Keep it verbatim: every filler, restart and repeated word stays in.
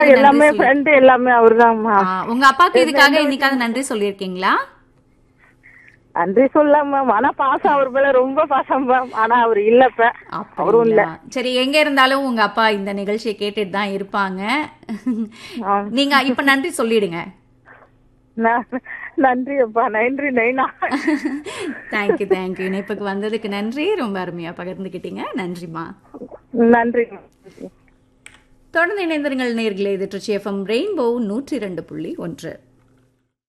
எல்லாமே ஃப்ரெண்ட் எல்லாமே அவர்தான்மா. உங்க அப்பாக்கு இதுக்காக இன்னைக்காவது நன்றி சொல்லிருக்கீங்களா? நன்றி சொல்லாம ஆனா பாசம் அவர் மேல ரொம்ப பாசம் மேம். ஆனா அவர் இல்லப்ப அவரும் இல்ல. சரி, எங்க இருந்தாலும் உங்க அப்பா இந்த நிகழ்ச்சியை கேட்டுட்டு தான் இருப்பாங்க. நீங்க இப்ப நன்றி சொல்லிடுங்க. நன்றி அப்பா, நன்றி நைனா. Thank you thank you. இணைப்புக்கு வந்ததுக்கு நன்றி. ரொம்ப அருமையா பகிர்ந்துக்கிட்டீங்க. நன்றிமா. நன்றி. தொடர்ந்து இணைந்திருங்கள் நேயர்களே. இது ட்ரிச்சி எஃப்எம் ரெயின்போ நூற்றி இரண்டு புள்ளி ஒன்று.